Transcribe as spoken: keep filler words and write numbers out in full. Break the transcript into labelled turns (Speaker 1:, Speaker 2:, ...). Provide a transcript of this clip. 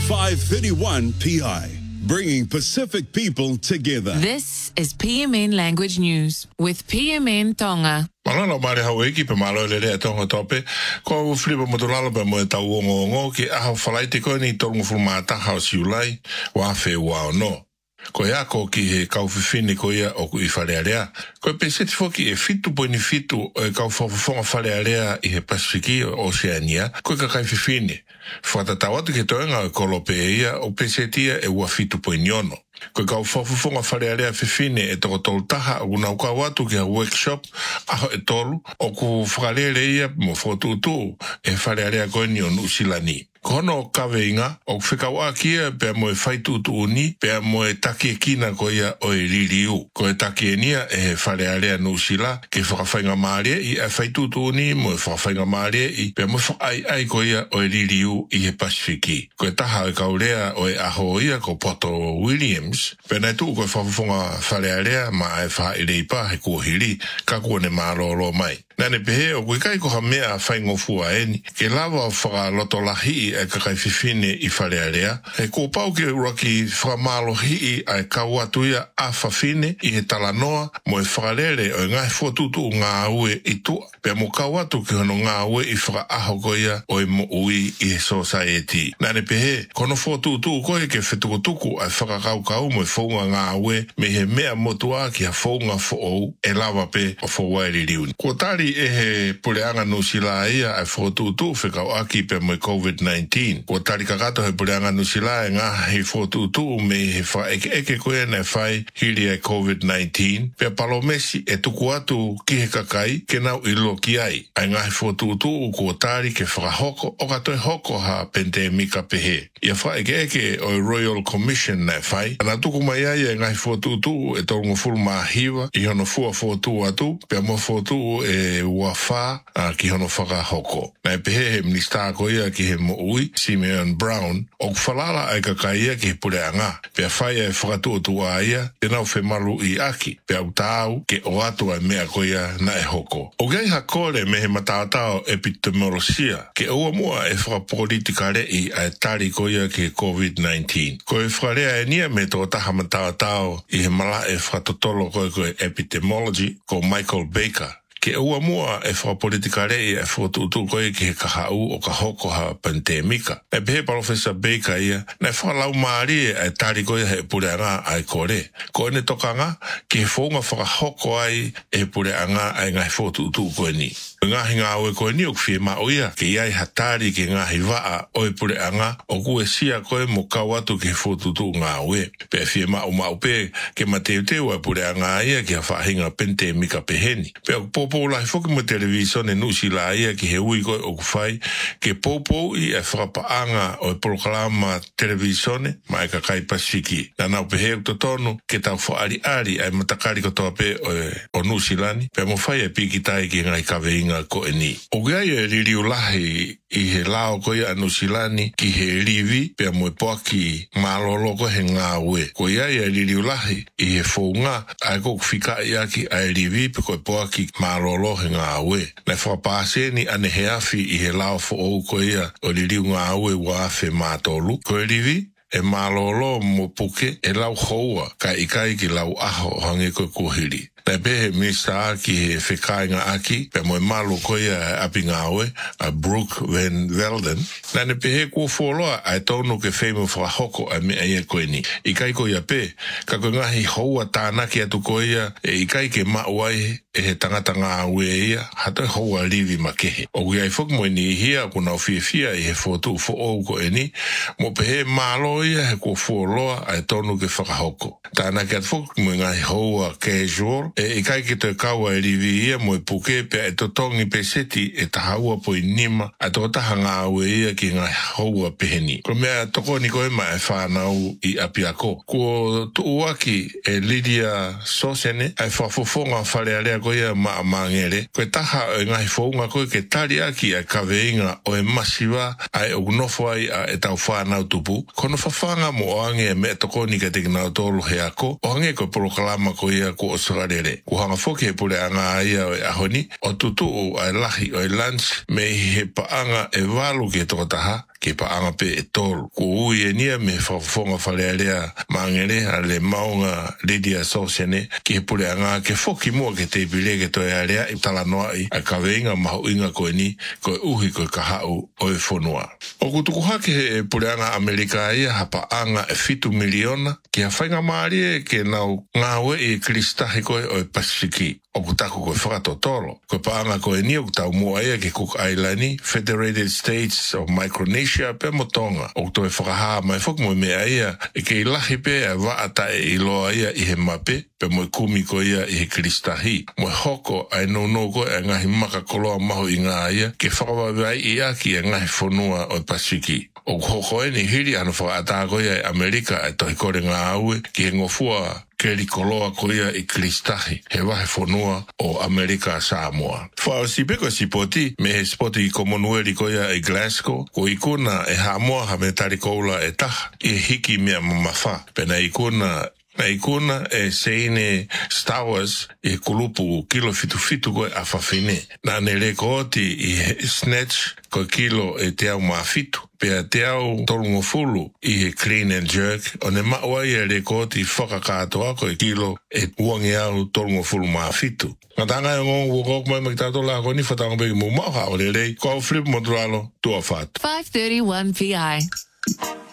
Speaker 1: five thirty-one P I, bringing Pacific people together.
Speaker 2: This is P M N Language News with P M N Tonga.
Speaker 3: Malala mare hawe ki pe malo le le tonga tope ko flipa motolala pe mo ta wongo ngo ki a falai te ko ni tonga formata ha siulai wa fe wa no ko ya ko ki he kau fifine ko ya o ku ifale area ko pe set foki e fitu boni fitu e kau fo fo fale area i he Pasifiki Oceania ko ka kai fifine fata tawatu ke toenga ko lopeia o pe setia e wa fitu poiniono ko kau fo fo fale area fifine e to toltaha una ka watu ke workshop a e tolu o ku fralele ia mo fotu tu e fale area ko ni onu silani kono kaveinga o fika wa kia pe mo e faitu tu uni pe mo e taki kina ko ia o e liliu ko e taki nia e fale area no sila ke whakafainga maare i e faitu tu uni mo e whakafainga maare i pe mo ai ai ko ia o e liliu i e Pasifiki ko e taha e kaurea o e aho ia ko Poto Williams pe na tu ko e whakafonga fale area ma e wha i reipa he kuhiri ka kuone maroro mai nane pehe o kui kai ko ha mea whaingo fua eni ke lava whaka loto lahi e kakai fifine i whare area e ko pau ke roki whakamalo hii ai kauatuia a whawhine i he talanoa mo e whakarere o ngai whotutu ngā ue i tua pe mo kauatu ke hono ngā ue i whaka aho koia o e mo ui i he society nane pehe kono whotutu koe ke whetukutuku ai whakakau kau mo e whaunga ngā ue me he mea motua ki ha whaunga whoou e lava pe o whawairi riuni ko tari e he pureanga no sila ia ai whotutu whekau aki pe mo COVID nineteen. Ko tari kakato he pureanga no sila e ngā he whotutu me he wha eke eke koe ne whai hiri e COVID nineteen. Pea palomesi e tuku atu ki he kakai ke nau i loki ai. Ai ngā he whotutu ko tari ke whakahoko o katoe hoko ha pandemika pehe. Ia wha eke eke o Royal Commission ne whai. Ana tuku mai ai e ngā he whotutu e tolungu fulu mahiwa i hono fua whotu atu. Pea mo whotu e ua wha uh, ki hono whakahoko. Nai pehe he minista ko ia ki he mo ui, Simeon Brown, o kwhalala ai kakaia ki he pureanga. Pea whai e whakatu o tua ia, te nau whemaru i aki. Pea utau ke o atu ai mea ko ia na e hoko. O gai hakore me he mataatao epidemiologia, ke ua mua e whakapolitika rei ai tari ko ia ki COVID nineteen. Ko e whakarea e nia me tō taha mataatao i he mala e whakatotolo koe koe epidemiology ko Michael Baker. Ke ua mua e whakapolitika rei e whakatutu koe ki he kahau o ka hoko ha pandemika. E pehe Professor Baker ia, nei whakalau maari e tari koe he pureanga ai kore. Ko ene tokanga ki he whaunga whakahoko ai e pureanga ai ngai whakatutu koe ni. Ngahi ngā oe koe ni o kwhie maoia ke iai hatari ke ngahi waa o e pureanga o kue sia koe mo kawatu ke whakatutu ngā oe. Pe whie mao mao pe ke mateu teo e pureanga ia ki ha whahinga pandemika peheni. Pe o popo la foki mo television e nusi la ia ki he ui koe o kuwhai ke popo i e whakapaanga o e proklama television ma e kakai Pasifiki. Na nau pehe o totonu ke tau whaari ari ai matakari kotoa pe o, o nusi lani pe mo whai e pikitai ki ngai kaweinga ko e ni. O gai e ririu lahi i he lao koe a nusi lani ki he rivi pe mo e poaki malolo ko he ngā ue. Ko iai e ririu lahi i he whaunga ai ko kwhika i aki ai rivi pe ko e poaki malolo he ngā ue. Nei whakapāse ni ane he afi i he lao fo ou ko ia o ririu ngā ue wa awhi mātolu. Ko e rivi e malolo mo puke e lau houa ka ikai ki lau aho hange koe kuhiri. Nei pehe minista aki he whikainga aki pe mo e malo ko ia api ngā ue a Brooke Van Velden. Nei ne pehe kua wholoa ai tonu ke wheimu whakahoko a mea ia koe ni. Ikai ko ia pe, ka koe ngahi houa tānaki atu ko ia e ikai ke mauai e he tangata ngā ue ia hata houa rivi makehe. O kui ai whuk mo ni hia kuna o fia fia i he whotu whoou ko e ni mo pehe malo ia he kua wholoa ai tonu ke whakahoko. Tānaki atu whuk mo ngahi houa casual e ikai ki te kaua e rivi ia mo e puke pe e totongi pe seti e tahaua po i nima a tō taha ngā ue ia ki ngā haua peheni. Ko mea toko ni koe ma e whanau i apiako. Ko tuuaki e Lydia Sosene ai whafofonga wharearea koe ia maa mangere. Ko e taha e ngahi whaunga koe ke tari aki a kaweinga o e masiwa ai o gunofo ai a e tau whanau tupu. Kono whawhanga mo ange e mea toko ni ka te kinau tolu he ako. O ange koe proklama koe ia ko o sararere. Ko hanga whoke he pule anga ia o e ahoni, o tutu o ai lahi o e lunch me he paanga e walu ki e tokotaha, ke pa anga pe e tolu. Ko ui e nia me whawhonga whalealea maangere a le maunga Lydia Sosiane ki he pule anga ke whoki mua ke te pile ke toi alea i tala noa i a ka weinga mahu inga koe ni koe uhi koe ka hau o e whonua. O kutuku hake he pule anga Amerika ia hapa anga e fitu miliona ki a whainga maari e ke nau ngāwe i kristahi koe o e Pasifiki. O kutaku koe whakatotoro. Koe paanga koe ni o kutau mua ia ke Cook Islandi, Federated States of Micronesia pe motonga. O kutoe whakahaa mai whok mo mea ia e ke ilahi pe a waata e iloa ia i he mape pe mo kumi ko ia i he kristahi. Mo hoko ai no no koe e ngahi maka koloa maho i ngā ia ke whakawawai i aki e ngahi whonua o Pasifiki. O hoko e ni hiri anu whakaata koe i Amerika e tohi kore ngā aue ki he ngofua keri koloa koia i kristahi he wahe whonua o Amerika Samoa. Whao si peko si poti me he spoti i Commonwealth koia i Glasgow ko i kuna e Hamoa ha me tari koula e taha i hiki mea mamawha. Pena i kuna Na ikuna e seine Star Wars i kulupu kilo fitu fitu koe a whawhine. Na ne reko oti i snatch koe kilo e te au maa fitu. Pea te au tolungo fulu i he clean and jerk. O ne maua i e reko oti whakakatoa koe kilo e uangi au tolungo fulu maa fitu. Nga tanga e ngongu wukok mai makitato la ko ni whatango begi mu mau hao le rei. Ko au flip moduralo tua fatu.
Speaker 2: five thirty-one P I.